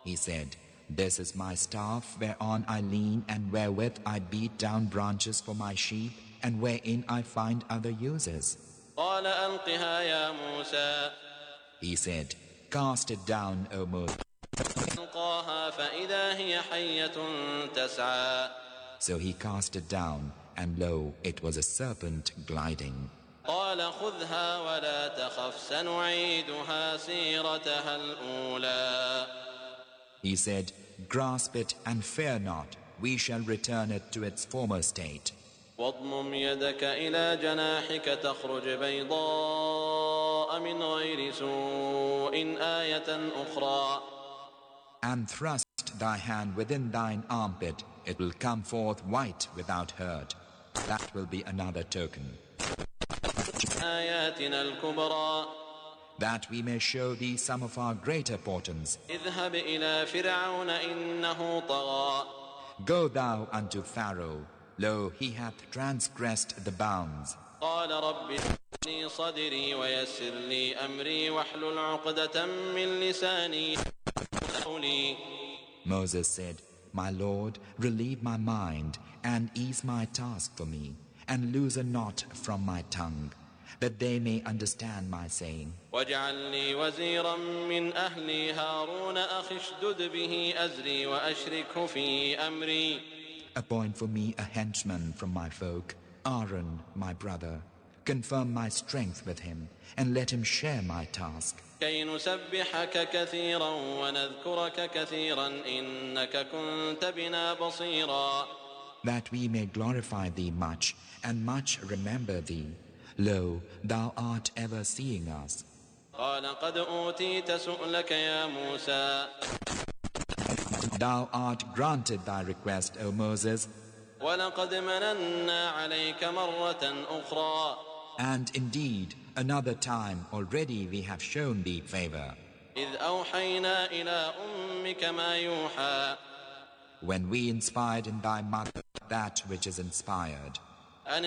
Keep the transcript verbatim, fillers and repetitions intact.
He said, "This is my staff whereon I lean and wherewith I beat down branches for my sheep and wherein I find other uses." قال ألقها يا موسى. He said, "Cast it down, O Moses." ألقاها فإذا هي حية تسعى. So he cast it down, and lo, it was a serpent gliding. قال خذها ولا تخف سنعيدها سيرتها الأولى. He said, "Grasp it and fear not, we shall return it to its former state." واضمم يدك إلى جناحك تخرج بيضاء من غير سوء آية أخرى. And thrust thy hand within thine armpit, it will come forth white without hurt. That will be another token. آياتنا الكبرى. That we may show thee some of our greater portents. اذهب إلى فرعون إنه طغى. Go thou unto Pharaoh, lo, he hath transgressed the bounds. قال رب اشرح لي صدري ويسر لي أمري واحلل عقدة من لساني. Moses said, "My Lord, relieve my mind and ease my task for me, and loosen not from my tongue, that they may understand my saying." واجعل لي وزيرا من أهلي هارون أخي اشدد به أزري وأشركه في أمري. Appoint for me a henchman from my folk, Aaron, my brother. Confirm my strength with him, and let him share my task. كي نسبحك كثيرا ونذكرك كثيرا إنك كنت بنا بصيرا. That we may glorify thee much, and much remember thee. Lo, thou art ever seeing us. قال قد أوتيت سؤلك يا موسى. Thou art granted thy request, O Moses. ولقد مننا عليك مرة أخرى. And indeed, another time already we have shown thee favor. إذ أوحينا إلى أمك ما يوحى. When we inspired in thy mother that which is inspired.